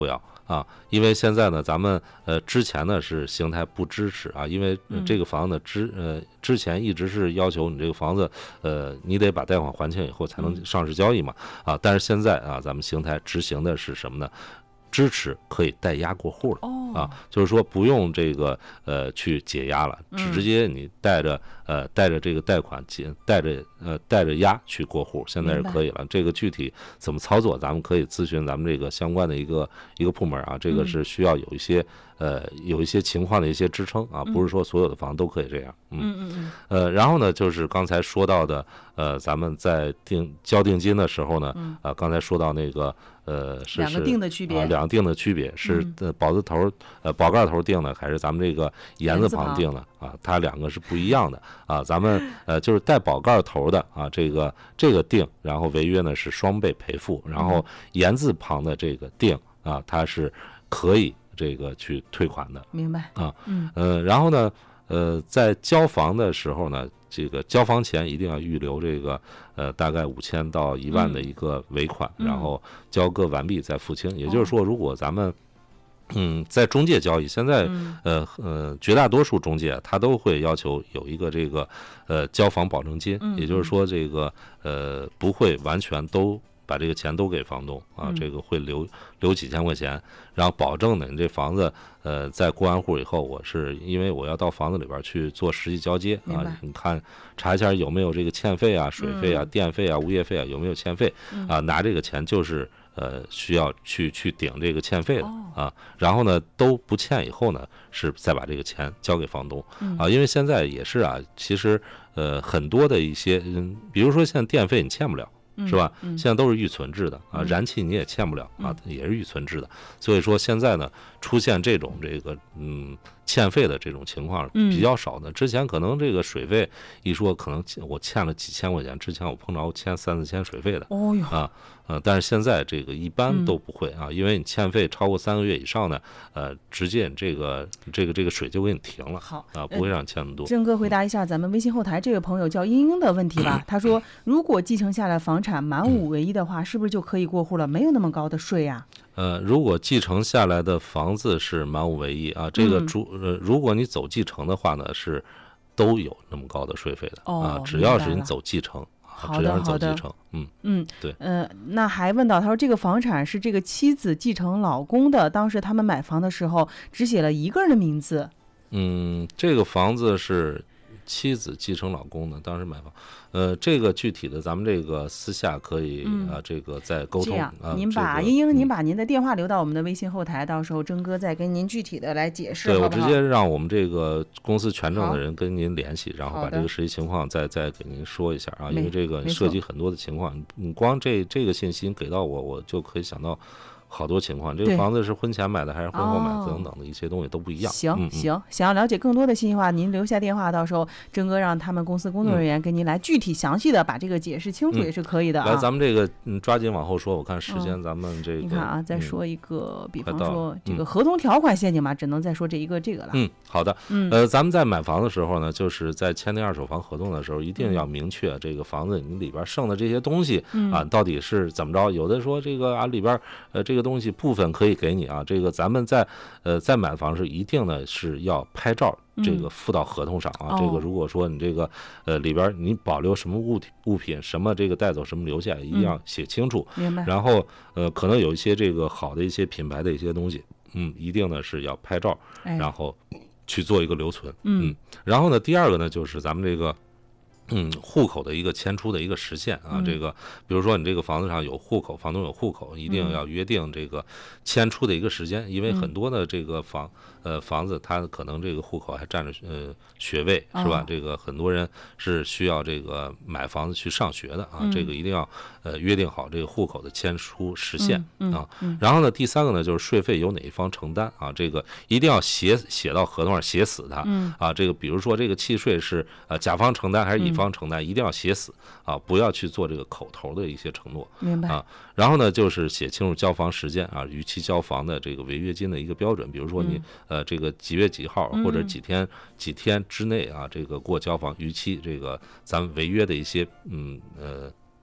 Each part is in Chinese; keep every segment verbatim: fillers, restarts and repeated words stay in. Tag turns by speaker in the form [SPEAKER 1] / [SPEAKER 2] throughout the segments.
[SPEAKER 1] 啊，因为现在呢，咱们呃之前呢是邢台不支持啊，因为、呃、这个房子之呃之前一直是要求你这个房子呃你得把贷款还清以后才能上市交易嘛啊，但是现在啊咱们邢台执行的是什么呢？支持可以代押过户了、哦、啊，就是说不用这个呃去解押了，只直接你带着呃带着这个贷款带着呃带着押去过户，现在是可以了。这个具体怎么操作，咱们可以咨询咱们这个相关的一个一个部门啊，这个是需要有一些呃有一些情况的一些支撑啊，不是说所有的房都可以这样。嗯嗯嗯。呃，然后呢，就是刚才说到的呃，咱们在定交定金的时候呢，啊、嗯呃，刚才说到那个。呃，是
[SPEAKER 2] 两个定的区别，
[SPEAKER 1] 啊，两个定的区别是呃宝字头呃宝盖头定的，还是咱们这个言字旁定的啊？它两个是不一样的啊。咱们呃就是带宝盖头的啊，这个这个定，然后违约呢是双倍赔付，然后言字旁的这个定啊，它是可以这个去退款的。
[SPEAKER 2] 明白
[SPEAKER 1] 啊，嗯呃，然后呢，呃，在交房的时候呢。这个交房前一定要预留这个呃大概五千到一万的一个尾款，
[SPEAKER 2] 嗯、
[SPEAKER 1] 然后交割完毕再付清。也就是说，如果咱们嗯在中介交易，现在呃呃绝大多数中介他都会要求有一个这个呃交房保证金，也就是说这个呃不会完全都。把这个钱都给房东啊，这个会留留几千块钱，然后保证呢，你这房子呃在过完户以后，我是因为我要到房子里边去做实际交接啊，你看查一下有没有这个欠费啊、水费啊、电费啊、物业费啊有没有欠费啊，拿这个钱就是呃需要去去顶这个欠费的啊，然后呢都不欠以后呢，是再把这个钱交给房东啊，因为现在也是啊，其实呃很多的一些嗯，比如说现在电费你欠不了。是吧？现在都是预存制的啊，燃气你也欠不了啊，也是预存制的。所以说现在呢，出现这种这个嗯欠费的这种情况比较少的。之前可能这个水费一说，可能我欠了几千块钱，之前我碰着我欠三四千水费的，
[SPEAKER 2] 哦哟
[SPEAKER 1] 啊。呃，但是现在这个一般都不会啊，因为你欠费超过三个月以上呢，呃，直接你这个这个这个水就给你停了。
[SPEAKER 2] 好
[SPEAKER 1] 啊，不会让你欠那么多。
[SPEAKER 2] 郑哥回答一下咱们微信后台这位朋友叫英英的问题吧。他说，如果继承下来房产满五为一的话，是不是就可以过户了？没有那么高的税呀？
[SPEAKER 1] 呃，如果继承下来的房子是满五为一啊，这个主呃，如果你走继承的话呢，是都有那么高的税费的、
[SPEAKER 2] 哦、
[SPEAKER 1] 啊，只要是你走继承。
[SPEAKER 2] 好的，好的，
[SPEAKER 1] 嗯
[SPEAKER 2] 嗯，
[SPEAKER 1] 对，
[SPEAKER 2] 呃，那还问到，他说这个房产是这个妻子继承老公的，当时他们买房的时候只写了一个人的名字。
[SPEAKER 1] 嗯，这个房子是妻子继承老公的，当时买房，呃，这个具体的咱们这个私下可以、嗯、啊，这个再沟通。
[SPEAKER 2] 这样，
[SPEAKER 1] 啊、
[SPEAKER 2] 您把、
[SPEAKER 1] 这个、
[SPEAKER 2] 英英，您把您的电话留到我们的微信后台，嗯、到时候征哥再跟您具体的来解释。
[SPEAKER 1] 对，
[SPEAKER 2] 好不好？
[SPEAKER 1] 我直接让我们这个公司权证的人跟您联系，然后把这个实际情况再再给您说一下啊，因为这个涉及很多的情况，你光这这个信息给到我，我就可以想到。好多情况，这个房子是婚前买的还是婚后买的等等的一些东西都不一样。
[SPEAKER 2] 哦、行、
[SPEAKER 1] 嗯、
[SPEAKER 2] 行，想要了解更多的信息的话，您留下电话，到时候征哥让他们公司工作人员跟您来具体详细的把这个解释清楚也是可以的啊。
[SPEAKER 1] 嗯、来，咱们这个嗯抓紧往后说，我看时间咱们这个、
[SPEAKER 2] 嗯、你看啊，再说一个，
[SPEAKER 1] 嗯、
[SPEAKER 2] 比方说这个合同条款陷阱嘛，只能再说这一个这个了。
[SPEAKER 1] 嗯，好的。
[SPEAKER 2] 嗯，
[SPEAKER 1] 呃，咱们在买房的时候呢，就是在签订二手房合同的时候，一定要明确这个房子你里边剩的这些东西、
[SPEAKER 2] 嗯、
[SPEAKER 1] 啊，到底是怎么着？有的说这个啊里边呃这个东西部分可以给你啊，这个咱们在呃在买房时一定呢是要拍照，这个附到合同上啊。
[SPEAKER 2] 嗯、
[SPEAKER 1] 这个如果说你这个呃里边你保留什么物体物品，什么这个带走，什么留下，一定要写清楚。
[SPEAKER 2] 嗯、明白。
[SPEAKER 1] 然后呃可能有一些这个好的一些品牌的一些东西，嗯，一定呢是要拍照，
[SPEAKER 2] 哎、
[SPEAKER 1] 然后去做一个留存。
[SPEAKER 2] 嗯,
[SPEAKER 1] 嗯，然后呢第二个呢就是咱们这个。嗯，户口的一个迁出的一个实现啊，
[SPEAKER 2] 嗯、
[SPEAKER 1] 这个比如说你这个房子上有户口，房东有户口，一定要约定这个迁出的一个时间，嗯、因为很多的这个房呃房子它可能这个户口还占着呃学位是吧？
[SPEAKER 2] 哦、
[SPEAKER 1] 这个很多人是需要这个买房子去上学的啊，
[SPEAKER 2] 嗯、
[SPEAKER 1] 这个一定要呃约定好这个户口的迁出时限、
[SPEAKER 2] 嗯嗯、
[SPEAKER 1] 啊。
[SPEAKER 2] 嗯、
[SPEAKER 1] 然后呢，第三个呢就是税费由哪一方承担啊，这个一定要写写到合同上写死它、
[SPEAKER 2] 嗯、
[SPEAKER 1] 啊。这个比如说这个契税是呃甲方承担还是乙方承担，嗯、一定要写死啊，不要去做这个口头的一些承诺。
[SPEAKER 2] 明白
[SPEAKER 1] 啊。然后呢，就是写清楚交房时间啊，逾期交房的这个违约金的一个标准，比如说你、嗯、呃这个几月几号或者几天、嗯、几天之内啊，这个过交房逾期，这个咱们违约的一些嗯呃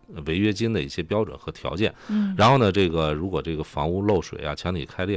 [SPEAKER 1] 违约金的一些标准和条件。
[SPEAKER 2] 嗯，
[SPEAKER 1] 然后呢，这个如果这个房屋漏水啊、墙体开裂